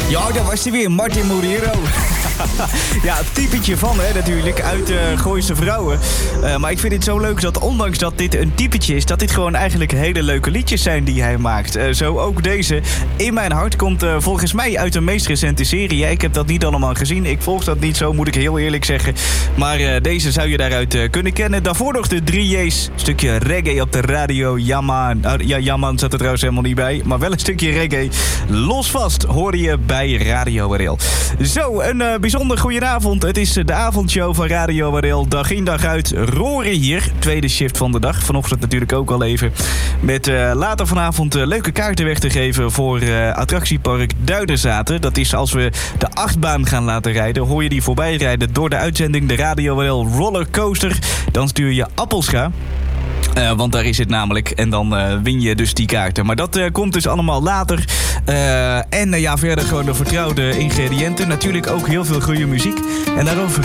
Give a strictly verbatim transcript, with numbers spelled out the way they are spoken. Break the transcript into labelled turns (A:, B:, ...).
A: Ja, daar was hij weer, Martin Moreiro. Ja, typetje van, hè, natuurlijk, uit uh, Gooise Vrouwen. Uh, maar ik vind het zo leuk dat ondanks dat dit een typetje is, dat dit gewoon eigenlijk hele leuke liedjes zijn die hij maakt. Uh, zo ook deze. In mijn hart komt uh, volgens mij uit de meest recente serie. Ja, ik heb dat niet allemaal gezien. Ik volg dat niet zo, moet ik heel eerlijk zeggen. Maar uh, deze zou je daaruit uh, kunnen kennen. Daarvoor nog de drie J's. Stukje reggae op de radio. Yaman. Uh, ja, Yaman zat er trouwens helemaal niet bij. Maar wel een stukje reggae. Los vast hoorde je bij Radio R L. Zo, een uh, bijzonder goedenavond. Het is de avondshow van Radio R L. Dag in dag uit. Roren hier. Tweede shift van de dag. Vanochtend natuurlijk ook al even. Met uh, later vanavond uh, leuke kaarten weg te geven voor uh, attractiepark Duiderzaten. Dat is als we de achtbaan gaan laten rijden. Hoor je die voorbij rijden door de uitzending de Radio R L Rollercoaster. Dan stuur je Appelscha. Uh, want daar is het namelijk. En dan uh, win je dus die kaarten. Maar dat uh, komt dus allemaal later. Uh, en uh, ja, verder gewoon de vertrouwde ingrediënten. Natuurlijk ook heel veel goede muziek. En daarover